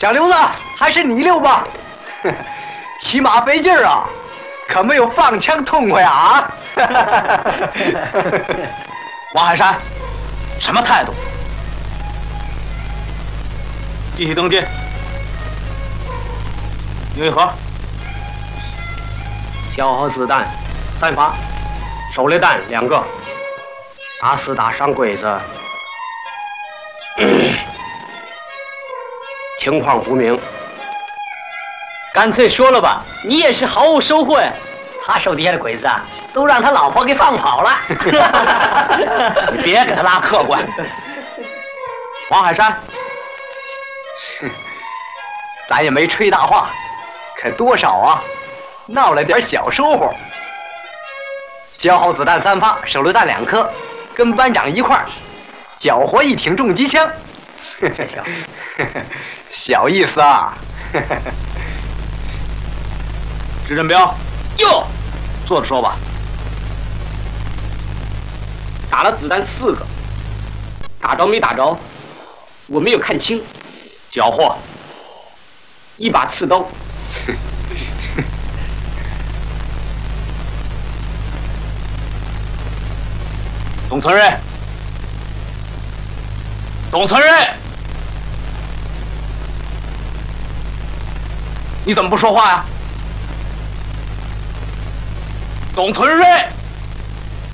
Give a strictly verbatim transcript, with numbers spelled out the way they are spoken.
小刘子，还是你溜吧，骑马费劲儿啊，可没有放枪痛快啊！ 王海山，什么态度？继续登阶。宁一和， 消耗子弹三发，手榴弹两个，打死打伤鬼子，情况不明。 干脆说了吧，你也是毫无收获呀。他手底下的鬼子啊，都让他老婆给放跑了。 你别给他拉客观。王海山， 咱也没吹大话，可多少啊，闹了点小收获。消耗子弹三发，手榴弹两颗，跟班长一块儿缴获一挺重机枪。小意思啊。 支振彪， 哟， 坐着说吧。 打了子弹四个，打着没打着，我没有看清。 缴获一把刺刀。 董存瑞，董存瑞，你怎么不说话呀？董存瑞。